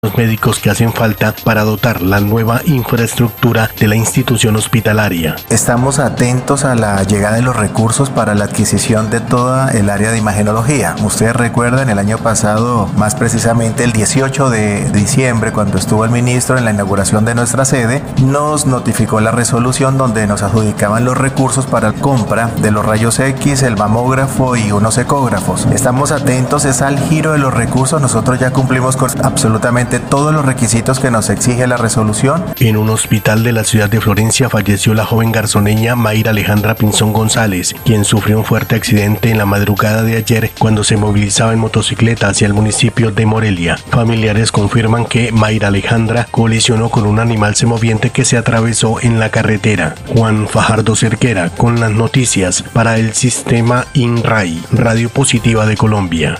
los médicos que hacen falta para dotar la nueva infraestructura de la institución hospitalaria. Estamos atentos a la llegada de los recursos para la adquisición de toda el área de imagenología. Ustedes recuerdan el año pasado, más precisamente el 18 de diciembre, cuando estuvo el ministro en la inauguración de nuestra sede, nos notificó la resolución donde nos adjudicaban los recursos para la compra de los rayos X, el mamógrafo y unos ecógrafos. Estamos atentos al giro de los recursos. Nosotros ya cumplimos con absolutamente todos los requisitos que nos exige la resolución. En un hospital de la ciudad de Florencia falleció la joven garzoneña Mayra Alejandra Pinzón González, quien sufrió un fuerte accidente en la madrugada de ayer cuando se movilizaba en motocicleta hacia el municipio de Morelia. Familiares confirman que Mayra Alejandra colisionó con un animal semoviente que se atravesó en la carretera. Juan Fajardo Cerquera con las noticias para el sistema INRAI, Radio Positiva de Colombia.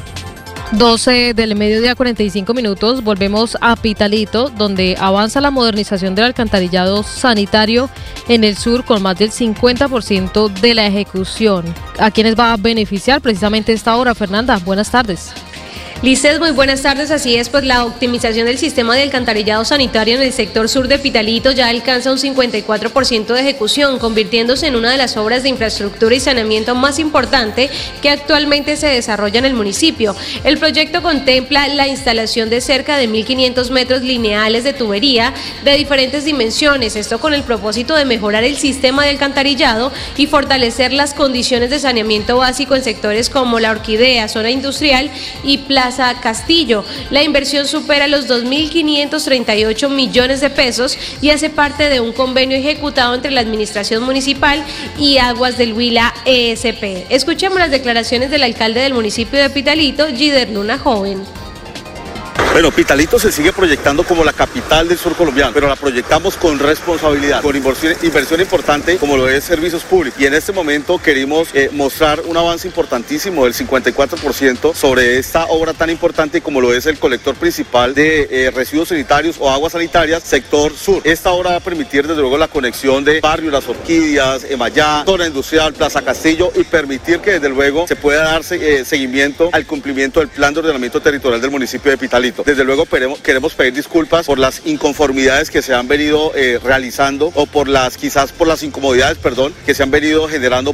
12 del mediodía, 45 minutos. Volvemos a Pitalito, donde avanza la modernización del alcantarillado sanitario en el sur con más del 50% de la ejecución. ¿A quiénes va a beneficiar precisamente esta obra, Fernanda? Buenas tardes. Lices, muy buenas tardes. Así es, pues la optimización del sistema de alcantarillado sanitario en el sector sur de Pitalito ya alcanza un 54% de ejecución, convirtiéndose en una de las obras de infraestructura y saneamiento más importante que actualmente se desarrolla en el municipio. El proyecto contempla la instalación de cerca de 1.500 metros lineales de tubería de diferentes dimensiones, esto con el propósito de mejorar el sistema de alcantarillado y fortalecer las condiciones de saneamiento básico en sectores como La Orquídea, zona industrial y Plaza Castillo. La inversión supera los 2.538 millones de pesos y hace parte de un convenio ejecutado entre la Administración Municipal y Aguas del Huila ESP. Escuchemos las declaraciones del alcalde del municipio de Pitalito, Gider Luna Joven. Bueno, Pitalito se sigue proyectando como la capital del sur colombiano, pero la proyectamos con responsabilidad, con inversión importante como lo es servicios públicos. Y en este momento queremos mostrar un avance importantísimo del 54% sobre esta obra tan importante como lo es el colector principal de residuos sanitarios o aguas sanitarias, sector sur. Esta obra va a permitir desde luego la conexión de barrio Las Orquídeas, Emayá, zona industrial, Plaza Castillo y permitir que desde luego se pueda dar seguimiento al cumplimiento del plan de ordenamiento territorial del municipio de Pitalito. Desde luego queremos pedir disculpas por las inconformidades que se han venido realizando o quizás por las incomodidades, que se han venido generando.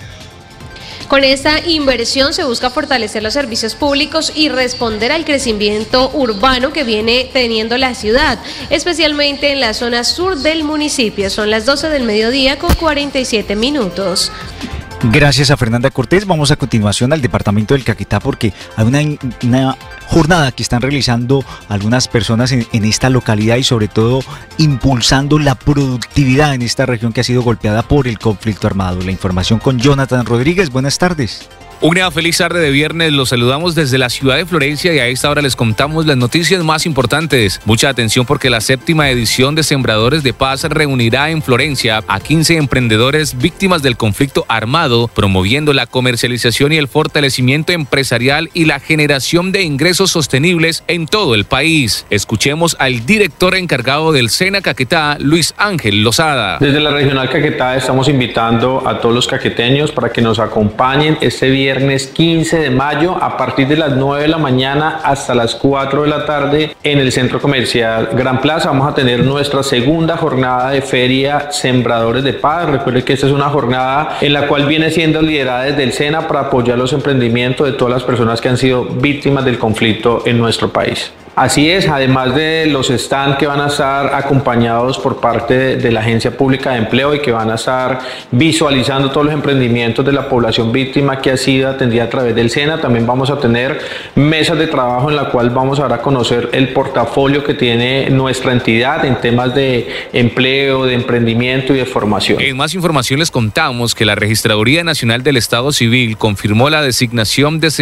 Con esta inversión se busca fortalecer los servicios públicos y responder al crecimiento urbano que viene teniendo la ciudad, especialmente en la zona sur del municipio. Son las 12 del mediodía con 47 minutos. Gracias a Fernanda Cortés. Vamos a continuación al departamento del Caquetá porque hay una jornada que están realizando algunas personas en esta localidad y sobre todo impulsando la productividad en esta región que ha sido golpeada por el conflicto armado. La información con Jonathan Rodríguez. Buenas tardes. Una feliz tarde de viernes, los saludamos desde la ciudad de Florencia y a esta hora les contamos las noticias más importantes. Mucha atención porque la 7ª edición de Sembradores de Paz reunirá en Florencia a 15 emprendedores víctimas del conflicto armado, promoviendo la comercialización y el fortalecimiento empresarial y la generación de ingresos sostenibles en todo el país. Escuchemos al director encargado del SENA Caquetá, Luis Ángel Lozada. Desde la Regional Caquetá estamos invitando a todos los caqueteños para que nos acompañen este viernes 15 de mayo a partir de las 9 de la mañana hasta las 4 de la tarde en el Centro Comercial Gran Plaza. Vamos a tener nuestra segunda jornada de Feria Sembradores de Paz. Recuerden que esta es una jornada en la cual viene siendo liderada desde el SENA para apoyar los emprendimientos de todas las personas que han sido víctimas del conflicto en nuestro país. Así es, además de los stands que van a estar acompañados por parte de la Agencia Pública de Empleo y que van a estar visualizando todos los emprendimientos de la población víctima que ha sido atendida a través del SENA, también vamos a tener mesas de trabajo en la cual vamos a dar a conocer el portafolio que tiene nuestra entidad en temas de empleo, de emprendimiento y de formación. En más información les contamos que la Registraduría Nacional del Estado Civil confirmó la designación de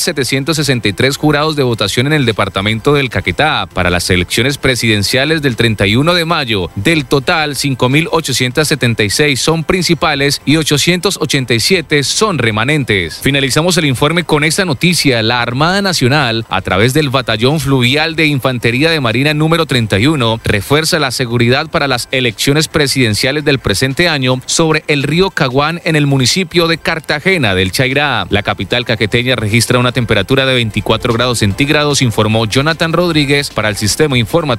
6.763 jurados de votación en el departamento del Caquetá para las elecciones presidenciales del 31 de mayo. Del total, 5.876 son principales y 887 son remanentes. Finalizamos el informe con esta noticia. La Armada Nacional, a través del Batallón Fluvial de Infantería de Marina número 31, refuerza la seguridad para las elecciones presidenciales del presente año sobre el río Caguán en el municipio de Cartagena del Chairá. La capital caqueteña registra una temperatura de 24 grados centígrados, informó Jonathan Cristian Rodríguez para el Sistema Informativo